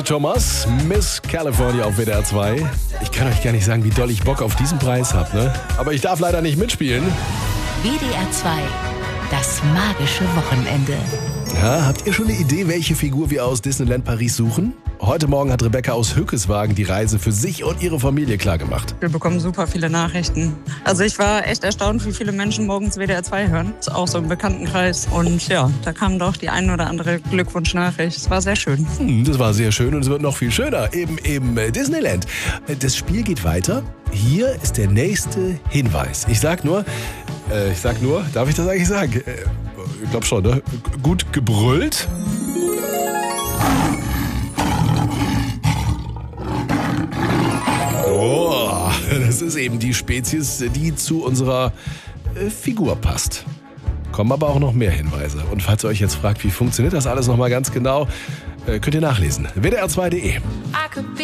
Thomas, Miss California auf WDR 2. Ich kann euch gar nicht sagen, wie doll ich Bock auf diesen Preis habe, ne? Aber ich darf leider nicht mitspielen. WDR 2, das magische Wochenende. Ja, habt ihr schon eine Idee, welche Figur wir aus Disneyland Paris suchen? Heute Morgen hat Rebecca aus Hückeswagen die Reise für sich und ihre Familie klargemacht. Wir bekommen super viele Nachrichten. Also ich war echt erstaunt, wie viele Menschen morgens WDR 2 hören. Das ist auch so im Bekanntenkreis. Und ja, da kam doch die ein oder andere Glückwunschnachricht. Es war sehr schön. Das war sehr schön und es wird noch viel schöner. Eben im Disneyland. Das Spiel geht weiter. Hier ist der nächste Hinweis. Ich sag nur, darf ich das eigentlich sagen? Ich glaube schon, ne? Gut gebrüllt. Oh, das ist eben die Spezies, die zu unserer Figur passt. Kommen aber auch noch mehr Hinweise. Und falls ihr euch jetzt fragt, wie funktioniert das alles nochmal ganz genau, könnt ihr nachlesen. WDR2.de